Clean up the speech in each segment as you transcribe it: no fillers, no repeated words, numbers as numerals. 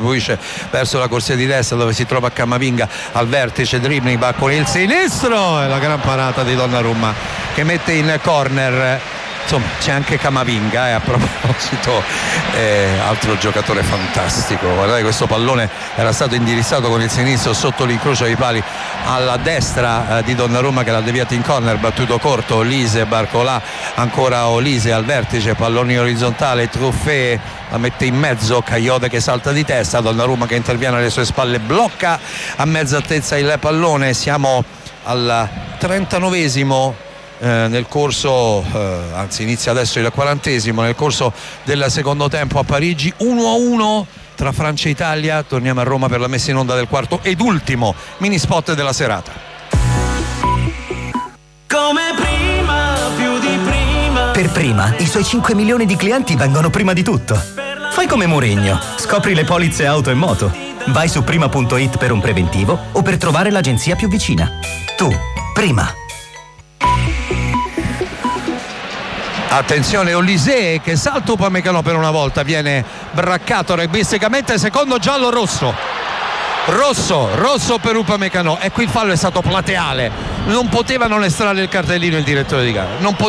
distribuisce verso la corsia di destra dove si trova Camavinga al vertice, dribbling, va con il sinistro e la gran parata di Donnarumma che mette in corner. Insomma, c'è anche Camavinga, a proposito, altro giocatore fantastico. Guardate, questo pallone era stato indirizzato con il sinistro sotto l'incrocio dei pali alla destra di Donnarumma, che l'ha deviato in corner, battuto corto. Olise, Barcolà, ancora Olise al vertice, pallone in orizzontale, Truffet la mette in mezzo, Kayode che salta di testa, Donnarumma che interviene alle sue spalle, blocca a mezza altezza il pallone. Siamo al 39esimo nel corso, anzi inizia adesso il 40esimo nel corso del secondo tempo a Parigi. 1-1 tra Francia e Italia. Torniamo a Roma per la messa in onda del quarto ed ultimo mini spot della serata. Come prima, più di prima. Per Prima, i suoi 5 milioni di clienti vengono prima di tutto. Fai come Mourinho, scopri le polizze auto e moto. Vai su prima.it per un preventivo o per trovare l'agenzia più vicina. Tu, Prima. Attenzione, Olise che salta Upamecano per una volta, viene braccato regbisticamente, secondo giallo rosso per Upamecano, e qui il fallo è stato plateale, non poteva non estrarre il cartellino il direttore di gara, non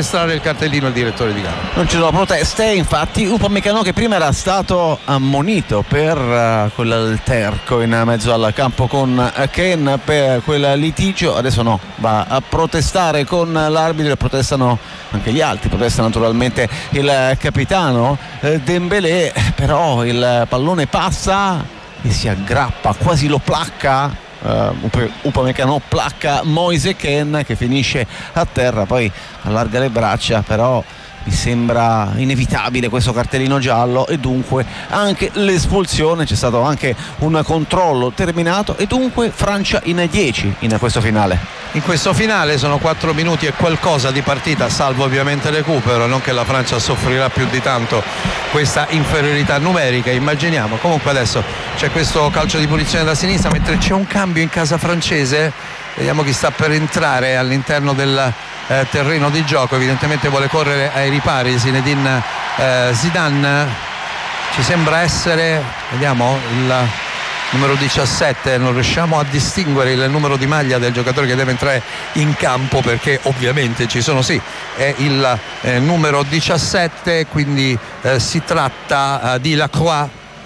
ci sono proteste, infatti Upamecano, che prima era stato ammonito per quell'alterco in mezzo al campo con Ken, per quel litigio, adesso no, va a protestare con l'arbitro e protestano anche gli altri, protesta naturalmente il capitano Dembélé, però il pallone passa e si aggrappa, quasi lo placca. Upamecano placca Moise Kean, che finisce a terra, poi allarga le braccia, però mi sembra inevitabile questo cartellino giallo e dunque anche l'espulsione. C'è stato anche un controllo terminato e dunque Francia in 10 in questo finale. In questo finale sono 4 minuti e qualcosa di partita, salvo ovviamente recupero, non che la Francia soffrirà più di tanto questa inferiorità numerica, immaginiamo. Comunque adesso c'è questo calcio di punizione da sinistra, mentre c'è un cambio in casa francese. Vediamo chi sta per entrare all'interno del terreno di gioco, evidentemente vuole correre ai ripari Zinedine Zidane, ci sembra essere, vediamo, il numero 17, non riusciamo a distinguere il numero di maglia del giocatore che deve entrare in campo, perché ovviamente ci sono, sì, è il numero 17, quindi si tratta di Lacroix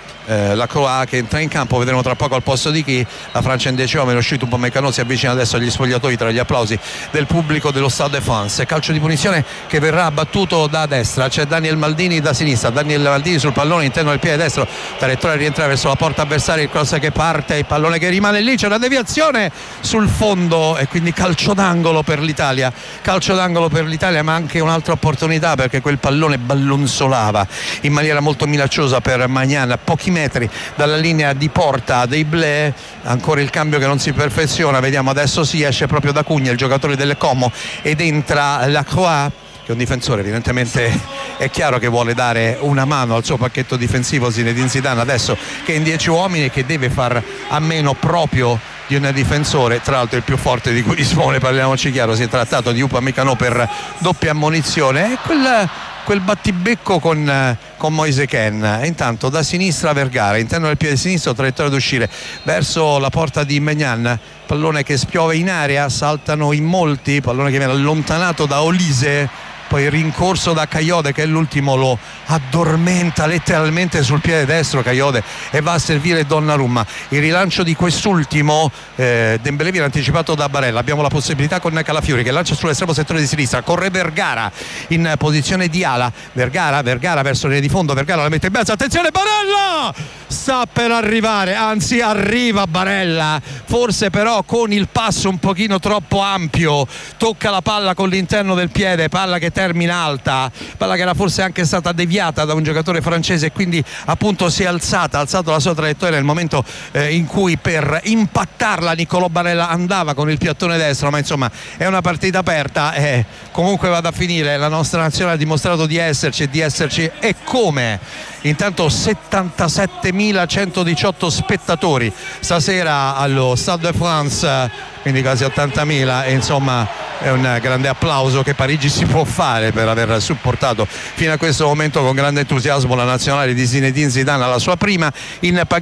che entra in campo. Vedremo tra poco al posto di chi. La Francia in 10 uomini, è uscito Upamecano, si avvicina adesso agli spogliatoi tra gli applausi del pubblico dello Stade de France. Calcio di punizione che verrà battuto da destra, c'è Daniel Maldini da sinistra, Daniel Maldini sul pallone interno del piede destro, traiettoria rientrare verso la porta avversaria, il cross che parte, il pallone che rimane lì, c'è una deviazione sul fondo e quindi calcio d'angolo per l'Italia, ma anche un'altra opportunità, perché quel pallone ballonzolava in maniera molto minacciosa per Magnan a pochi metri dalla linea di porta dei Bleu. Ancora il cambio che non si perfeziona, vediamo adesso, si esce proprio da Cugna, il giocatore delle Como, ed entra Lacroix, che è un difensore, evidentemente è chiaro che vuole dare una mano al suo pacchetto difensivo Zinedine Zidane, adesso che è in 10 uomini e che deve far a meno proprio di un difensore, tra l'altro il più forte di cui dispone, parliamoci chiaro, si è trattato di Upamecano per doppia ammonizione, e quel battibecco con Moise Kean. Intanto da sinistra Vergara, interno del piede sinistro, traiettoria d'uscire verso la porta di Maignan, pallone che spiove in area, saltano in molti, pallone che viene allontanato da Olise, poi rincorso da Kayode, che è l'ultimo, lo addormenta letteralmente sul piede destro Kayode e va a servire Donnarumma. Il rilancio di quest'ultimo, Dembélé viene anticipato da Barella, abbiamo la possibilità con Calafiori che lancia sull'estremo settore di sinistra, corre Vergara in posizione di ala, Vergara verso linea di fondo, Vergara la mette in mezzo, attenzione Barella, sta per arrivare, anzi arriva Barella, forse però con il passo un pochino troppo ampio, tocca la palla con l'interno del piede, palla che termina alta, palla che era forse anche stata deviata da un giocatore francese e quindi appunto si è alzato la sua traiettoria nel momento in cui per impattarla Niccolò Barella andava con il piattone destro, ma insomma è una partita aperta e comunque va da finire, la nostra nazionale ha dimostrato di esserci e come. Intanto 77.118 spettatori stasera allo Stade de France, quindi quasi 80.000, e insomma è un grande applauso che Parigi si può fare per aver supportato fino a questo momento con grande entusiasmo la nazionale di Zinedine Zidane alla sua prima in